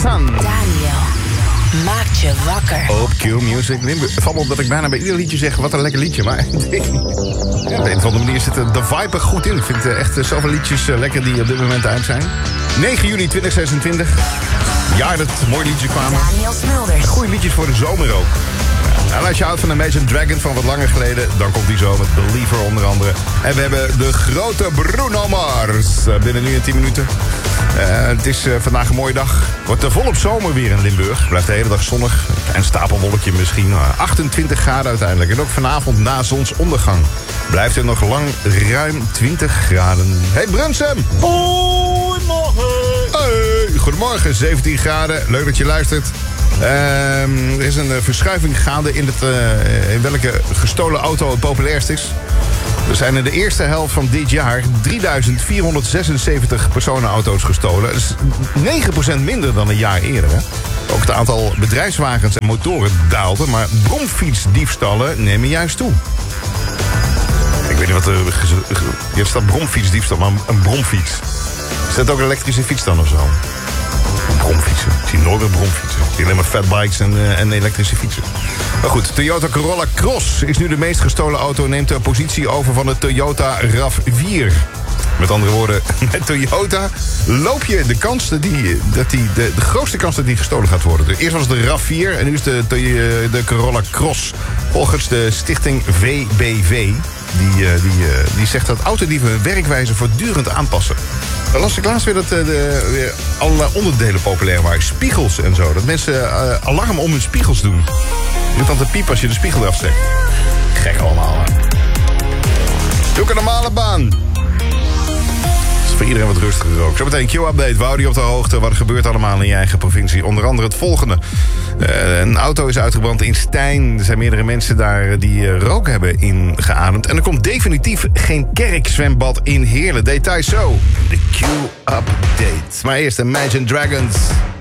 Sun. Daniel maakt je wakker. Op Q-Music. Het valt me op dat ik bijna bij ieder liedje zeg, wat een lekker liedje. Maar op een of andere manier zit de vibe er goed in. Ik vind echt zoveel liedjes lekker die op dit moment uit zijn. 9 juni 2026. Jaar dat mooie liedjes kwamen. Daniel Smulders. Goeie liedjes voor de zomer ook. En als je houdt van Imagine Dragon van wat langer geleden, dan komt die zo met Believer onder andere. En we hebben de grote Bruno Mars binnen nu in 10 minuten. Het is vandaag een mooie dag. Wordt volop zomer weer in Limburg. Blijft de hele dag zonnig. En stapelwolkje misschien. 28 graden uiteindelijk. En ook vanavond na zonsondergang blijft er nog lang ruim 20 graden. Hey Brunsum! Goedemorgen. Hey, goedemorgen, 17 graden. Leuk dat je luistert. Er is een verschuiving gaande in welke gestolen auto het populairst is. Er zijn in de eerste helft van dit jaar 3476 personenauto's gestolen. Dat is 9% minder dan een jaar eerder. Hè? Ook het aantal bedrijfswagens en motoren daalde, maar bromfietsdiefstallen nemen juist toe. Ik weet niet wat er... Je staat bromfietsdiefstal, maar een bromfiets. Is dat ook een elektrische fiets dan of zo? Bromfietsen. Ik zie nooit meer bromfietsen. Ik zie alleen maar fatbikes en elektrische fietsen. Maar goed, Toyota Corolla Cross is nu de meest gestolen auto en neemt de positie over van de Toyota RAV4. Met andere woorden, met Toyota loop je de kans de grootste kans dat die gestolen gaat worden. Dus eerst was het de RAV4 en nu is de Corolla Cross. Volgens de stichting VBV. Die zegt dat autodieven hun werkwijze voortdurend aanpassen. Dan las ik laatst weer dat weer allerlei onderdelen populair waren. Spiegels en zo. Dat mensen alarm om hun spiegels doen. Je doet dan te piep als je de spiegel eraf zegt. Gek allemaal, hè. Doe een normale baan. Dat is voor iedereen wat rustiger ook. Zometeen Q-update. We houden je op de hoogte. Wat er gebeurt allemaal in je eigen provincie. Onder andere het volgende. Een auto is uitgebrand in Stein. Er zijn meerdere mensen daar die rook hebben ingeademd. En er komt definitief geen kerkzwembad in Heerlen. Details zo. De Q-update. Maar eerst Imagine Dragons.